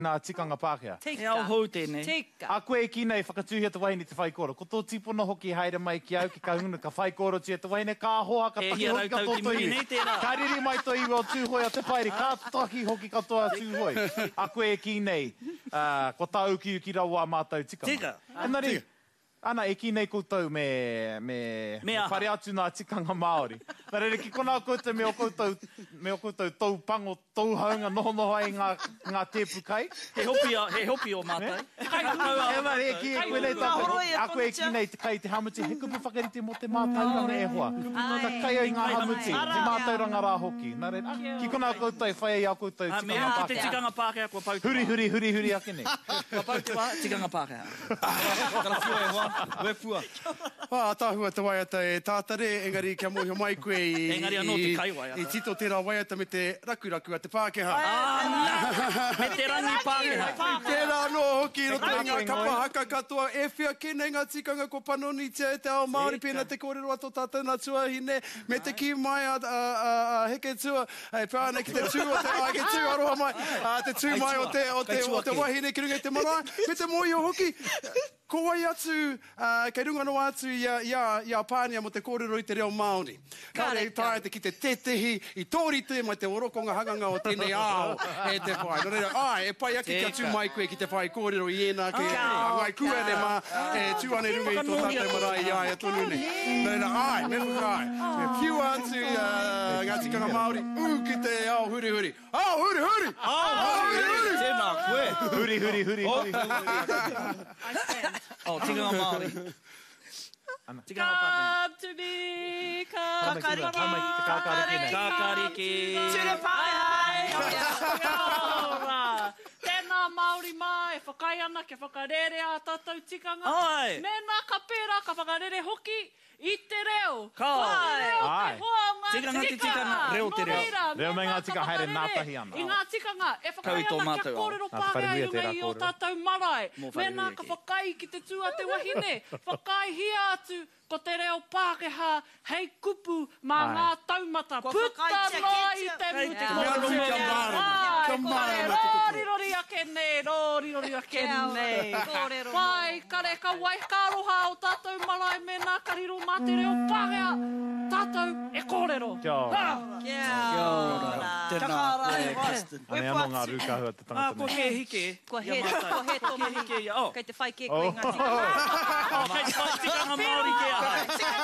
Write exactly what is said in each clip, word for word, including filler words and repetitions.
Nā tikanga Pākehā. E au hou tēnei. Tika. A koe ki nei whakatūhia te waini te whaikoro. Ko tō tipono hoki haere mai ki au ki ka huna ka whaikoro tia te waine ka hoa ka E taki hia hoki ka rautau ki tōtoi. muri nei tērā. Ka riri mai tō iwa o tūhoi a te whaere. Ka taki hoki ka toa tūhoi. A koe ki nei uh, ko tāu ki uki rau a mātou tikanga. Tika. Engari, ana e ki nei koutou me, me, Me me aha. whare atu nā tikanga Māori. Nā reire ki kona koutou me o koutou, me o koutou tau pango, tau haunga noho noho ai ngā, ngā tēpu kai. He hopi o, he hopi o mātai. Kai E hua. mare, e ki e koe nei Kai tāpau. hua e A koe e kono ki nei te kai te hamuti. He kupu whakarite mo te mātauranga e hoa. Ta kai ai ngā hamuti. Te mātauranga rā hoki. Nā reire, ah, ki kona koutou e whai ai a koutou A mea, tikanga ki te Pākehā. tikanga Pākehā, kua pau te Huri, wā. huri, huri, huri ake nei. Kua pau te wā, tikanga Pākehā. Kara fua e hoa, ue fua. Wā, tāhua te waiata e tātare, engari kia mohio mai koe i... Engari anō te kai waiata. I tito tērā waiata me te rakuraku a te Pākehā. Me te rangi Pākehā. Tērā anō hoki, roto i ngā Ngoi, ngoi. kapa haka katoa, e whia kene ngā tikanga ko panoni tia e te ao Māori pēna te kōrero ato tātou nā tuahine, me te ki mai a, a, a, a heke tua, e pāne ki te tū o te, ai ke tū aroha mai, a, te tū mai o te, o te, o te wahine ki runga i te marae, me te moi o hoki, ko wai atu, uh, kei runga no atu ia, ia, ia pānia mo te kōrero i te reo Māori. Kāre i tāe te ki te tetehi, i tōri te mai te orokonga hanganga o tēnei ao e te whai. No reira, ai, e pai ake kia tū mai koe ki te whai kōrero i ena, ke ngai kuere ma, e tūane runga i tō tātou marae i ai a tonu nei. No reira, ai, me whakai, me piu atu uh, ngā tikanga Māori, u ki te ao huri huri. Ao huri huri! Ao huri huri! Tēnā koe. Huri, huri, huri, huri. O, tikanga Māori. Tikanga Pākehā. Come to me, come Kakariki. Kamai ki te kakariki nei. Kakariki. Ture Pākehā. Ora. Tēnā Māori mai, e whakai ana ke whakarere a tātou tikanga. Ai. Mēnā ka pērā, ka whakarere hoki i te reo. Ka. Te reo, Ai. te hoa ngā Tikanga te tikanga, reo te reo. No reira, Reo me mēnā ngā ka tikanga haere whakarere. nātahi ana. I ngā tikanga, e whakai Kau i tō ana mātou kia au. kōrero Nā Pākehā whareruia i tērā mei o kōrero. tātou marae. Mō Mēnā whareruia ka ki. whakai ki te tū a te wahine. Whakai hia atu ko te reo Pākehā, hei kupu mā Ai. ngā taumata. Kua Puta whakaetia noa ketia. i te Kei muti te kōrero. kōrero kia mārama. Ai, Kia ko mārama te te kupu. rori rori ake nei, rori rori ake Kia ora, nei. kōrero Pai, kare ka wai ka roha o tātou marae mēnā ka riro mā te reo Pākehā. Tātou e kōrero. Kia ora. Ah. Kia ora. Tēnā koe, Kristen. Ane anō ngā rūkahua te Ah, tangata ko nei. ke hike. Kua he, Ia mātai. kua he tō Ke hike ia. Oh. Kei te whai ke Oh. koe ngā tikanga. Oh, kei te whai tikanga Māori ke aha.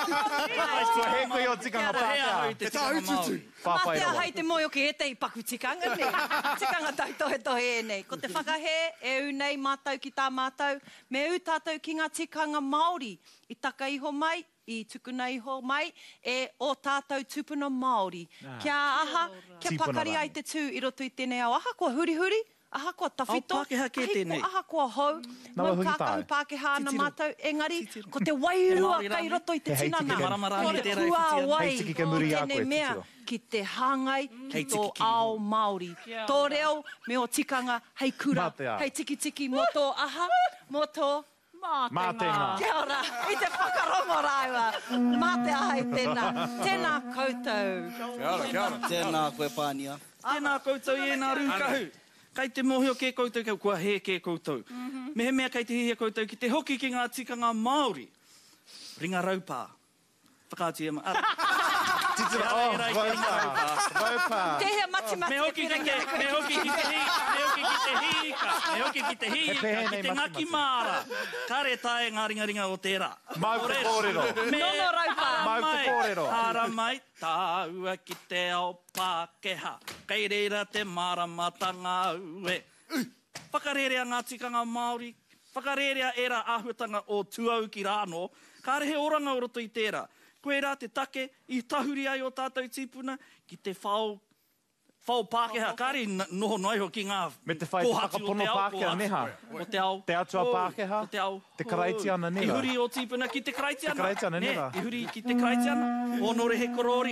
Kua he koe o tikanga Ko hea Pākehā. hoi te Te tikanga tāututu. Māori. Whāpai Matea rawa. hai te moio ki e te i paku tikanga nei. Tikanga tau tohe tohe e nei. Ko te whakahe e u nei mātou ki tā mātou. Me u tātou ki ngā tikanga Māori. I taka iho mai, i tukuna iho mai, e o tātou tupuna Māori. Kia aha, kia Tīpuna pakari ai rangi. te tū i roto i tēnei au. Aha kua huri huri. Aha kua tawhito. Au Pākehā ke Ahi tēnei. kua aha kua hou. Nawa Mau hui kākahu tae. Pākehā ana Titiro. mātou. Engari, ko te wairua Māori kai rangi. roto i te He hei tinana. tiki ke- Marama rangi Ko te tērā e kua whiti ana. wai. Hei tiki ke muri a Tēnei koe, mea, titiro. ki te hāngai, Hei ki tō tiki ki ao Māori. Kia Tō reo, me o tikanga, hei kura, Mātea. hei tiki tiki, mo tō aha, mo tō... Mā Mā te ngā. Kia ora, i te whakarongo rāua. Mā te ahai tēnā. Tēnā koutou. Kia ora, kia ora. Tēnā koe pānia. Tēnā koutou i ēnā rūkahu. Kei te mohio ke koutou, kei kua he ke koutou. Me he mea kei te hihia koutou ki te hoki ki ngā tikanga Māori. Ringa raupā. Whakātia ma. Ara. Titira, Ara, oh, era i te ringa raupā. Raupā. Te hea mati mati. Me hoki ki te, me hoki ki te hi, me hoki ki te hika, me hoki ki te hika, pehe ki nei te mati ngaki mati. māra. Kare tae ngā ringa ringa o tērā. Mau te kōrero. Me- Nono raupā. Mau te kōrero. Hara mai, tāua ki te ao Pākehā. Kei reira te māramatanga ue. Whakarerea ngā tikanga Māori. Whakarerea era āhuatanga o tuau ki rāno. Kāre he oranga o roto i tērā. Koe rā te take i tahuri ai o tātou tīpuna ki te whao whao Pākehā. Kāre n- noho noi ho ki ngā Me te whai te kōhatu o whakapono te ao, Pākehā kōhatu. neha. O te ao. Te atua Oh, Pākehā. o te ao. Te karaiti ana Oh, nera. I huri o tīpuna ki te karaiti ana. Te karaiti ana Ne, nera. I huri ki te karaiti ana. O nore he kororia.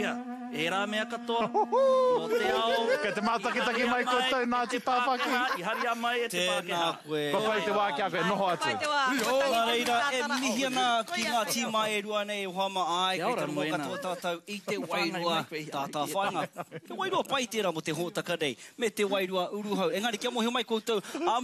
E rā mea katoa. Mō te ao. Kei te mātakitaki mai koutou nā te tāwhaki. I hari a mai e te Tēnā Pākehā. koe. Ko pai te wā ki a koe, noho atu. Pai te wā. Nā reira, e mihi ana ki ngā tīma e rua nei e whama ai, Kia kei ora, te mō moena. katoa tātou i te Whāngai wairua mai koe i tātā ai. whainga. Ke wairua pai tērā mo te hōtaka nei, me te wairua uruhau. Engari, kia mohi mai koutou.